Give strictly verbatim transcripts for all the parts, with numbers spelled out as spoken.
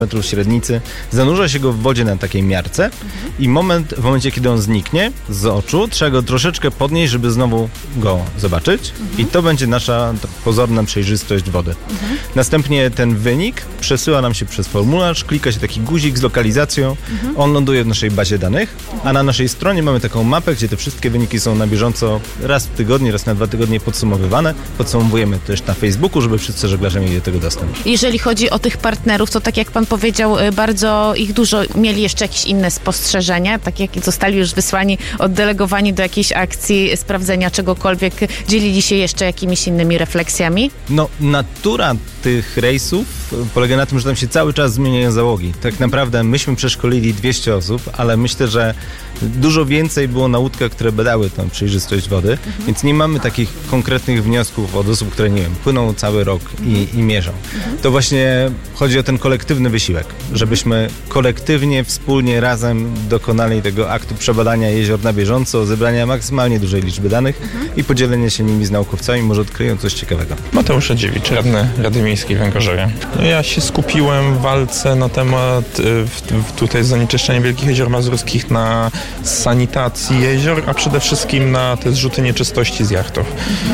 metrów średnicy, zanurza się go w wodzie na takiej miarce i moment, w momencie, kiedy on zniknie z oczu, trzeba go troszeczkę podnieść, żeby znowu go zobaczyć i to będzie nasza pozorna przejrzystość wody. Następnie ten wynik przesyła nam się przez formularz, klika się taki guzik z lokalizacją, on ląduje w naszej bazie danych, a na naszej stronie mamy taką mapę, gdzie te wszystkie wyniki są na bieżąco raz w tygodniu, raz na dwa tygodnie podsumowywane. Podsumowujemy też na Facebooku, żeby wszyscy żeglarze mieli do tego dostęp. Jeżeli chodzi o tych partnerów, to tak jak pan powiedział, bardzo ich dużo. Mieli jeszcze jakieś inne spostrzeżenia, tak jak zostali już wysłani, oddelegowani do jakiejś akcji sprawdzenia czegokolwiek, dzielili się jeszcze jakimiś innymi refleksjami? No, natura tych rejsów polega na tym, że tam się cały czas zmieniają załogi. Tak naprawdę myśmy przeszkolili dwieście osób, ale myślę, że dużo więcej było na łódkach, które badały tę przejrzystość wody, mhm. więc nie mamy takich konkretnych wniosków od osób, które, nie wiem, płyną cały rok i, i mierzą. Mhm. To właśnie chodzi o ten kolektywny wysiłek, żebyśmy kolektywnie, wspólnie, razem dokonali tego aktu przebadania jezior na bieżąco, zebrania maksymalnie dużej liczby danych mhm. i podzielenia się nimi z naukowcami, może odkryją coś ciekawego. Mateusz Radziewicz, radny Rady Miejskiej w Węgorzewie. No ja się skupiłem w walce na temat w, w, tutaj zanieczyszczenia Wielkich Jezior Mazurskich na sanitacji jezior, a przede wszystkim na te zrzuty nieczystości z jachtów.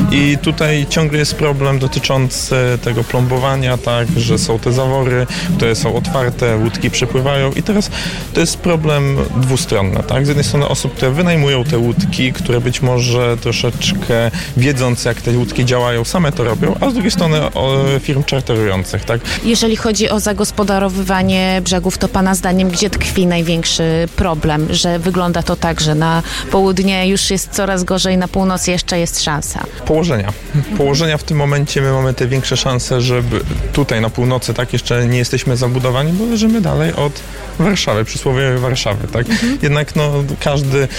I tutaj ciągle jest problem dotyczący tego plombowania, tak, że są te zawory, które są otwarte, łódki przepływają i teraz to jest problem dwustronny, tak? Z jednej strony osób, które wynajmują te łódki, które być może troszeczkę wiedząc, jak te łódki działają, same to robią, a z drugiej strony o, firm czarterujących, tak? Jeżeli chodzi o zagospodarowywanie brzegów, to pana zdaniem gdzie tkwi największy problem, że wygląda to tak, że na południe już jest coraz gorzej, na północy jeszcze jest szansa? Położenia. Położenia w tym momencie my mamy te większe szanse, żeby tutaj na północy tak jeszcze nie jesteśmy zabudowani, bo leżymy dalej od Warszawy, przysłowiowej Warszawy, tak? Mhm. Jednak no każdy,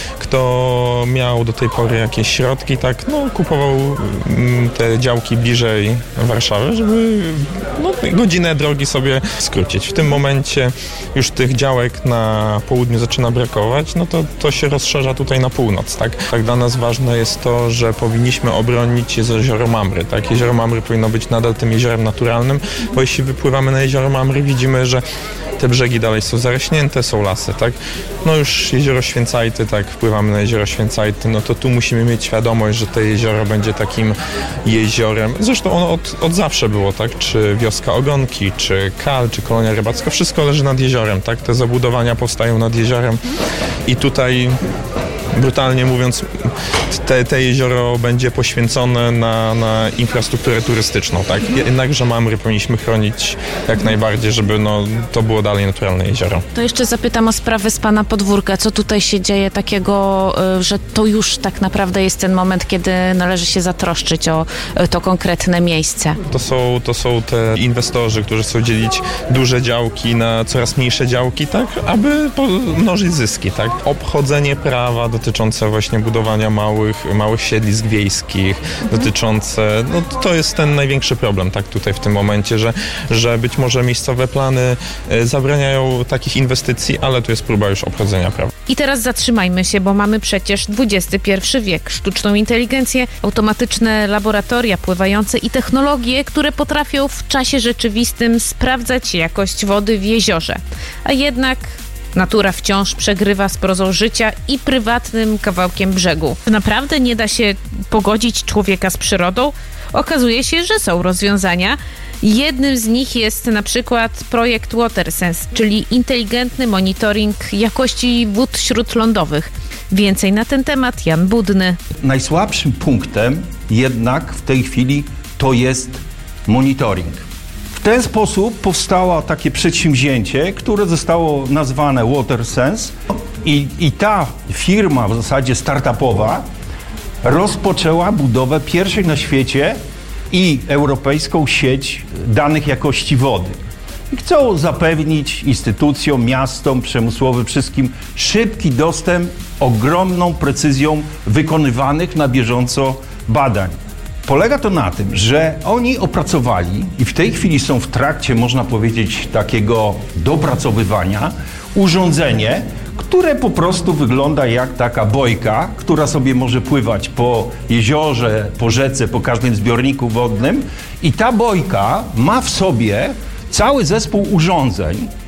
kto miał do tej pory jakieś środki, tak, no kupował m, te działki bliżej Warszawy, żeby no, godzinę drogi sobie skrócić. W tym momencie już tych działek na południu zaczyna brakować, no to to się rozszerza tutaj na północ, tak? Tak dla nas ważne jest to, że powinniśmy obronić jezioro Mamry, tak? Jezioro Mamry powinno być nadal tym jeziorem naturalnym, bo jeśli wypływamy na jezioro Mamry, widzimy, że te brzegi dalej są zarośnięte, są lasy, tak? No już jezioro Święcajty, tak, wpływamy na jezioro Święcajty, no to tu musimy mieć świadomość, że to jezioro będzie takim jeziorem, zresztą ono od, od zawsze było, tak? Czy wioska Ogonki, czy Kal, czy kolonia rybacka, wszystko leży nad jeziorem, tak? Te zabudowania powstają nad jeziorem i tutaj brutalnie mówiąc, te, te jezioro będzie poświęcone na, na infrastrukturę turystyczną, tak? Jednakże Mamry powinniśmy chronić jak najbardziej, żeby no, to było dalej naturalne jezioro. To jeszcze zapytam o sprawę z pana podwórka. Co tutaj się dzieje takiego, że to już tak naprawdę jest ten moment, kiedy należy się zatroszczyć o to konkretne miejsce? To są, to są te inwestorzy, którzy chcą dzielić duże działki na coraz mniejsze działki, tak? Aby mnożyć zyski, tak? Obchodzenie prawa dotyczące właśnie budowania małych, małych siedlisk wiejskich, mhm. dotyczące, no to jest ten największy problem, tak, tutaj w tym momencie, że, że być może miejscowe plany zabraniają takich inwestycji, ale tu jest próba już obchodzenia prawa. I teraz zatrzymajmy się, bo mamy przecież dwudziesty pierwszy wiek, sztuczną inteligencję, automatyczne laboratoria pływające i technologie, które potrafią w czasie rzeczywistym sprawdzać jakość wody w jeziorze. A jednak natura wciąż przegrywa z prozą życia i prywatnym kawałkiem brzegu. Naprawdę nie da się pogodzić człowieka z przyrodą? Okazuje się, że są rozwiązania. Jednym z nich jest na przykład projekt WaterSense, czyli inteligentny monitoring jakości wód śródlądowych. Więcej na ten temat Jan Budny. Najsłabszym punktem jednak w tej chwili to jest monitoring. W ten sposób powstało takie przedsięwzięcie, które zostało nazwane WaterSense i, i ta firma w zasadzie startupowa rozpoczęła budowę pierwszej na świecie i europejską sieć danych jakości wody. I chcą zapewnić instytucjom, miastom, przemysłowym, wszystkim szybki dostęp, ogromną precyzją wykonywanych na bieżąco badań. Polega to na tym, że oni opracowali i w tej chwili są w trakcie, można powiedzieć, takiego dopracowywania urządzenie, które po prostu wygląda jak taka bojka, która sobie może pływać po jeziorze, po rzece, po każdym zbiorniku wodnym i ta bojka ma w sobie cały zespół urządzeń